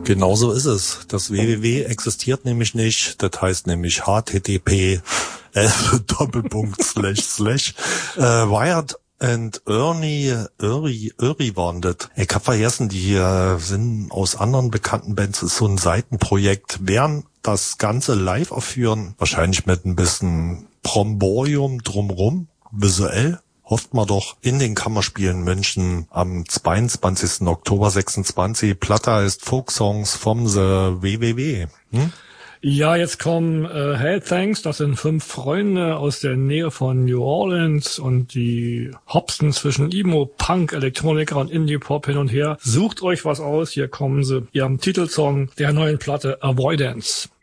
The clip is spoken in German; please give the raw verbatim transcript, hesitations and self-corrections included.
Genauso ist es. Das www existiert nämlich nicht. Das heißt nämlich H T T P äh, Doppelpunkt slash slash äh, Wired and Ernie, Ernie, Ernie waren das. Ich hab vergessen, die äh, sind aus anderen bekannten Bands, das ist so ein Seitenprojekt, werden das Ganze live aufführen, wahrscheinlich mit ein bisschen Bromborium drumrum, visuell. Hofft man doch in den Kammerspielen München am zweiundzwanzigsten Oktober sechsundzwanzig. Platte heißt Folk Songs vom The W W W. Hm? Ja, jetzt kommen äh, Hey Thanks, das sind fünf Freunde aus der Nähe von New Orleans und die hopsen zwischen Emo, Punk, Elektronika und Indie-Pop hin und her. Sucht euch was aus, hier kommen sie, ihrem Titelsong der neuen Platte Avoidance.